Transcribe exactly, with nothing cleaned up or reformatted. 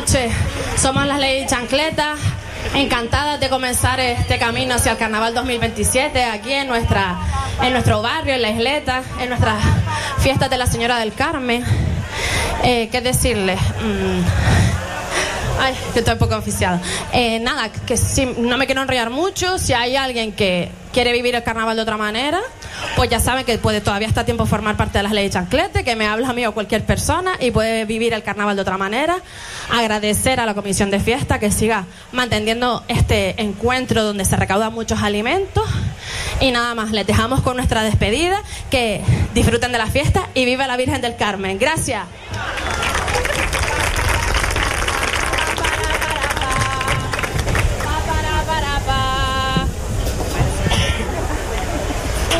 noches. Somos las Lady Chancletas, encantadas de comenzar este camino hacia el Carnaval dos mil veintisiete aquí en nuestra, en nuestro barrio, en la isleta, en nuestras fiestas de la Señora del Carmen. Eh, ¿Qué decirles? Mm. Ay, que estoy un poco oficiada. Eh, nada, que si, no me quiero enrollar mucho. Si hay alguien que quiere vivir el carnaval de otra manera, pues ya saben que puede todavía está a tiempo de formar parte de las Leyes Chanclete, que me habla a mí o cualquier persona y puede vivir el carnaval de otra manera. Agradecer a la comisión de fiesta que siga manteniendo este encuentro donde se recaudan muchos alimentos. Y nada más, les dejamos con nuestra despedida, que disfruten de la fiesta y viva la Virgen del Carmen. Gracias.